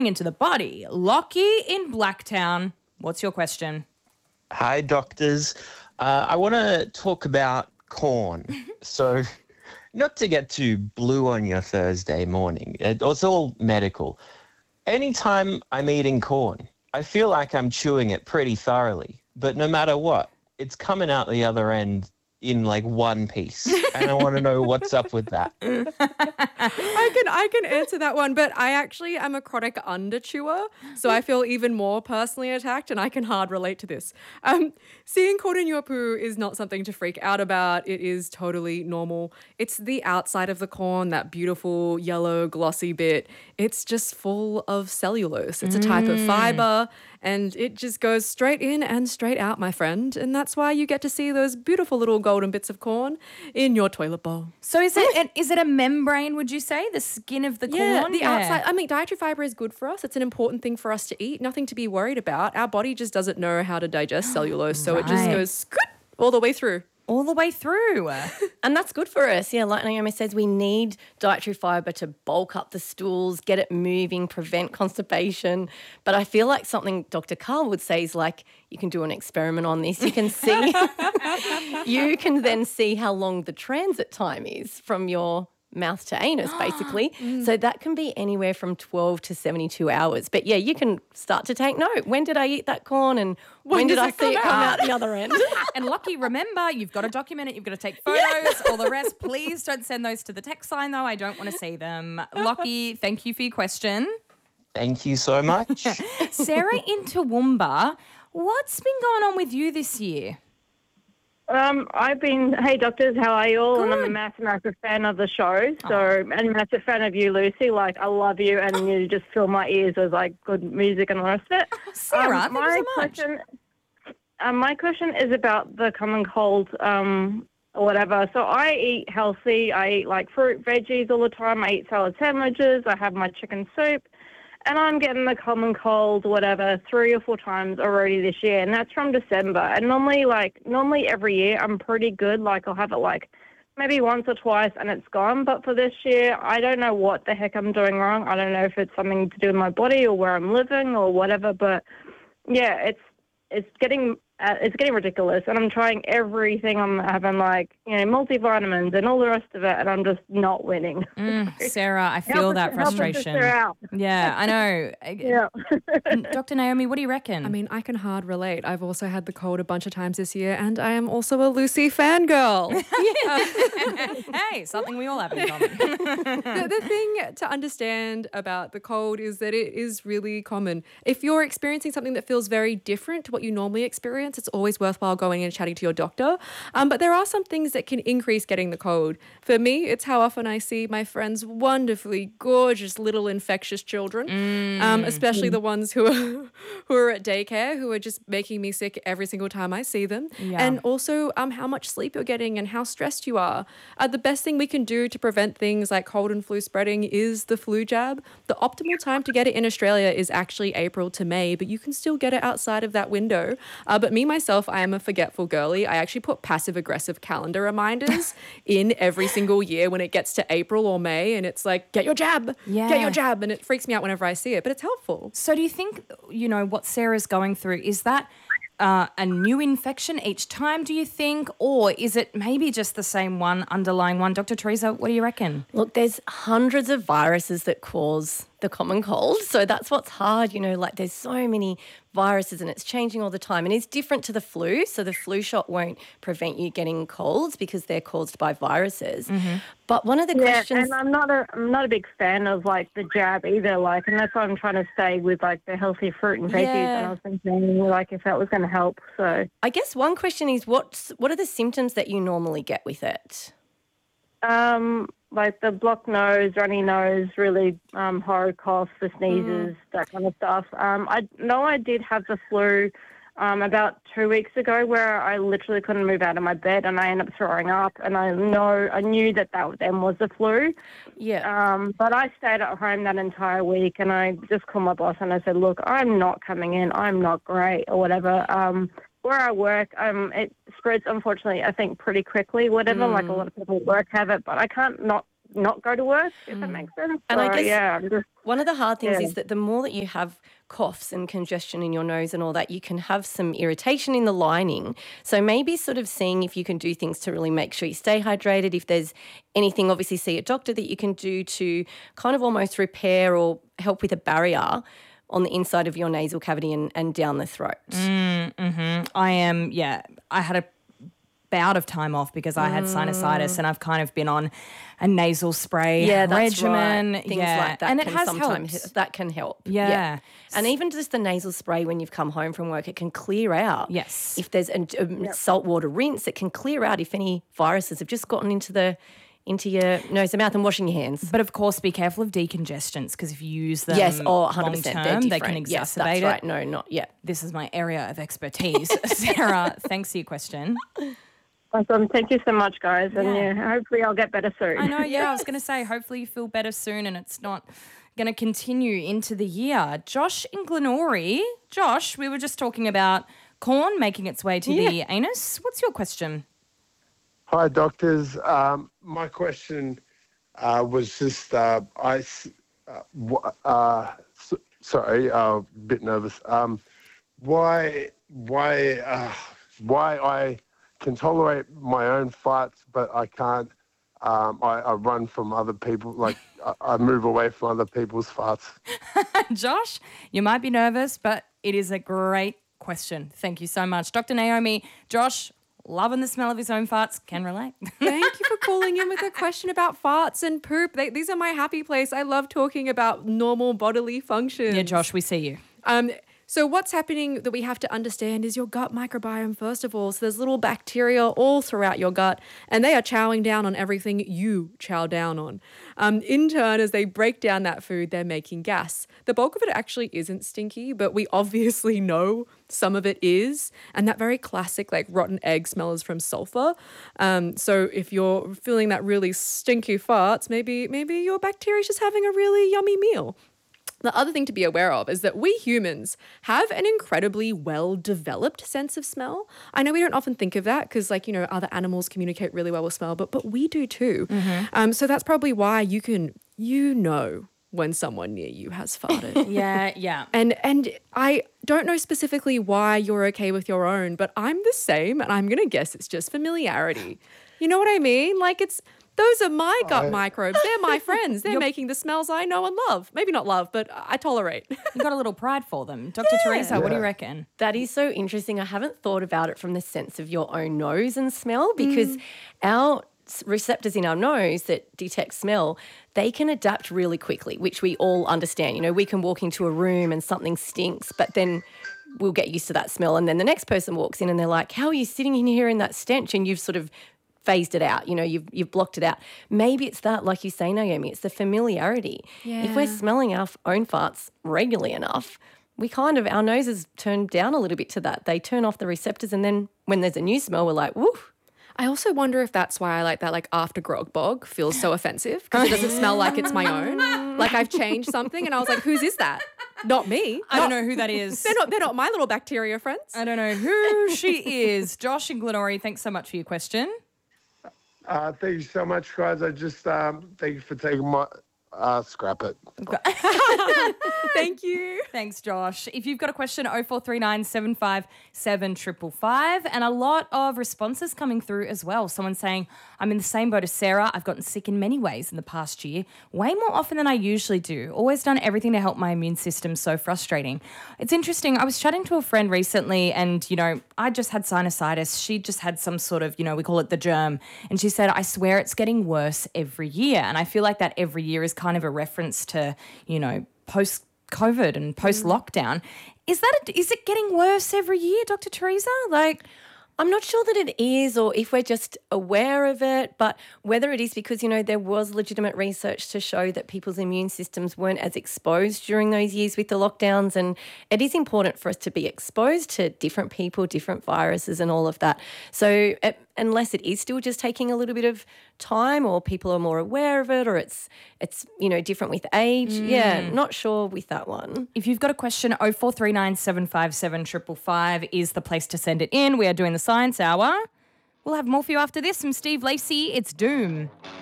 into the body. Lockie in Blacktown, what's your question? Hi, doctors. I want to talk about corn. So, not to get too blue on your Thursday morning, it's all medical. Anytime I'm eating corn, I feel like I'm chewing it pretty thoroughly, but no matter what, it's coming out the other end in like one piece. And I want to know what's up with that. I can answer that one, but I actually am a chronic underchewer, so I feel even more personally attacked, and I can hard relate to this. Seeing corn in your poo is not something to freak out about. It is totally normal. It's the outside of the corn, that beautiful yellow glossy bit. It's just full of cellulose. It's a type of fiber, and it just goes straight in and straight out, my friend. And that's why you get to see those beautiful little golden bits of corn in your toilet bowl. So is it a membrane, would you say? The skin of the corn? Yeah, the outside. I mean, dietary fiber is good for us. It's an important thing for us to eat. Nothing to be worried about. Our body just doesn't know how to digest cellulose, so it just goes scoot all the way through. All the way through. And that's good for us. Yeah, like Naomi says, we need dietary fibre to bulk up the stools, get it moving, prevent constipation. But I feel like something Dr. Carl would say is like, you can do an experiment on this. You can see, you can then see how long the transit time is from your mouth to anus, basically. So that can be anywhere from 12 to 72 hours. But yeah, you can start to take note. When did I eat that corn, and when did I see it come out the other end? And Lockie, remember, you've got to document it. You've got to take photos, all the rest. Please don't send those to the text line, though. I don't want to see them. Lockie, thank you for your question. Thank you so much. Sarah in Toowoomba, what's been going on with you this year? Hey doctors, how are you all? Good. And I'm a massive fan of the show. And a massive fan of you, Lucy. Like, I love you, and you just fill my ears with like good music and all the rest of it. Sarah, thank you so much. My question is about the common cold, or whatever. So I eat healthy. I eat like fruit, veggies all the time. I eat salad sandwiches. I have my chicken soup. And I'm getting the common cold, whatever, 3 or 4 times already this year, and that's from December. And normally every year I'm pretty good. Like, I'll have it like maybe once or twice and it's gone. But for this year, I don't know what the heck I'm doing wrong. I don't know if it's something to do with my body or where I'm living or whatever. But yeah, it's getting ridiculous, and I'm trying everything. I'm having multivitamins and all the rest of it, and I'm just not winning. Sarah, I feel that frustration. Yeah, I know. Yeah. Dr. Naomi, what do you reckon? I mean, I can hard relate. I've also had the cold a bunch of times this year, and I am also a Lucy fangirl. Hey, something we all have in common. The thing to understand about the cold is that it is really common. If you're experiencing something that feels very different to what you normally experience, it's always worthwhile going and chatting to your doctor. But there are some things that can increase getting the cold. For me, it's how often I see my friends' wonderfully gorgeous little infectious children, especially the ones who are at daycare, who are just making me sick every single time I see them. Yeah. And also how much sleep you're getting and how stressed you are. The best thing we can do to prevent things like cold and flu spreading is the flu jab. The optimal time to get it in Australia is actually April to May, but you can still get it outside of that window. But me, myself, I am a forgetful girly. I actually put passive-aggressive calendar reminders in every single year when it gets to April or May, and it's like, get your jab, get your jab, and it freaks me out whenever I see it, but it's helpful. So do you think, what Sarah's going through, is that a new infection each time, do you think, or is it maybe just the same one, underlying one? Dr. Teresa, what do you reckon? Look, there's hundreds of viruses that cause the common cold, so that's what's hard, there's so many viruses and it's changing all the time, and it's different to the flu. So the flu shot won't prevent you getting colds because they're caused by viruses. Mm-hmm. But one of the questions, and I'm not a big fan of the jab either, and that's why I'm trying to stay with the healthy fruit and veggies. And I was thinking if that was going to help. So I guess one question is, what are the symptoms that you normally get with it? The blocked nose, runny nose, really horrid cough, the sneezes, that kind of stuff. I know I did have the flu about 2 weeks ago, where I literally couldn't move out of my bed and I ended up throwing up, and I knew that then was the flu. Yeah. But I stayed at home that entire week, and I just called my boss and I said, look, I'm not coming in. I'm not great or whatever. Where I work, it spreads, unfortunately, I think pretty quickly, whatever. A lot of people at work have it, but I can't not not go to work, if that makes sense. And so, I guess yeah, I'm just, one of the hard things Yeah. is that the more that you have coughs and congestion in your nose and all that, you can have some irritation in the lining. So maybe sort of seeing if you can do things to really make sure you stay hydrated. If there's anything, obviously see a doctor that you can do to kind of almost repair or help with a barrier on the inside of your nasal cavity and down the throat. I had a bout of time off because I had sinusitis and I've kind of been on a nasal spray Yeah, that's regimen. right. Things like that and it can has sometimes helped. that can help. Yeah. And even just the nasal spray when you've come home from work, it can clear out. Yes. If there's a saltwater rinse, it can clear out if any viruses have just gotten into your nose and mouth, and washing your hands. But of course, be careful of decongestants because if you use them Yes, 100%. long They're term, they can different. exacerbate Yes, that's it. right. No, not yet. This is my area of expertise. Sarah, thanks for your question. awesome. Thank you so much, guys. And Yeah. hopefully I'll get better soon. I know, yeah, I was going to say, hopefully you feel better soon and it's not going to continue into the year. Josh in Glenorrhea. Josh, we were just talking about corn making its way to the anus. What's your question? Hi, doctors. My question was just, sorry, a bit nervous. Why I can tolerate my own farts, but I can't. I run from other people, like I move away from other people's farts. Josh, you might be nervous, but it is a great question. Thank you so much. Dr. Naomi, Josh, loving the smell of his own farts, can relate. Thank you for calling in with a question about farts and poop. These are my happy place. I love talking about normal bodily functions. Yeah, Josh, we see you. So what's happening that we have to understand is your gut microbiome, first of all. So there's little bacteria all throughout your gut, and they are chowing down on everything you chow down on. In turn, as they break down that food, they're making gas. The bulk of it actually isn't stinky, but we obviously know some of it is. And that very classic, like rotten egg smell is from sulfur. So if you're feeling that really stinky farts, maybe your bacteria is just having a really yummy meal. The other thing to be aware of is that we humans have an incredibly well-developed sense of smell. I know we don't often think of that because, like, other animals communicate really well with smell, but we do too. So that's probably why you can, when someone near you has farted. Yeah. And I don't know specifically why you're okay with your own, but I'm the same, and I'm going to guess it's just familiarity. You know what I mean? Like, those are my gut microbes. They're my friends. They're making the smells I know and love. Maybe not love, but I tolerate. You got a little pride for them. Dr. Teresa, what do you reckon? That is so interesting. I haven't thought about it from the sense of your own nose and smell because our receptors in our nose that detect smell, they can adapt really quickly, which we all understand. We can walk into a room and something stinks, but then we'll get used to that smell. And then the next person walks in and they're like, how are you sitting in here in that stench? And you've sort of phased it out, you've blocked it out. Maybe it's that, like you say, Naomi, it's the familiarity. Yeah. If we're smelling our own farts regularly enough, our noses turn down a little bit to that. They turn off the receptors, and then when there's a new smell, we're like, woo. I also wonder if that's why I like that, like, after grog bog feels so offensive because it doesn't smell like it's my own. Like, I've changed something and I was like, whose is that? Not me. I don't know who that is. They're not my little bacteria friends. I don't know who she is. Josh in Glenorrhea, thanks so much for your question. Thank you so much, guys. I just thank you for taking my scrap it. Thank you. Thanks, Josh. If you've got a question, 0439 757 555, and a lot of responses coming through as well. Someone saying, I'm in the same boat as Sarah. I've gotten sick in many ways in the past year, way more often than I usually do. Always done everything to help my immune system. So frustrating. It's interesting. I was chatting to a friend recently and, I just had sinusitis. She just had some sort of, we call it the germ. And she said, I swear it's getting worse every year. And I feel like that every year is kind of a reference to, post-COVID and post-lockdown. Is it getting worse every year, Dr. Teresa? I'm not sure that it is or if we're just aware of it, but whether it is because, there was legitimate research to show that people's immune systems weren't as exposed during those years with the lockdowns. And it is important for us to be exposed to different people, different viruses and all of that. So unless it is still just taking a little bit of time or people are more aware of it or it's different with age. Yeah, not sure with that one. If you've got a question, 0439 757 555 is the place to send it in. We are doing the Science Hour. We'll have more for you after this from Steve Lacey. It's Doom.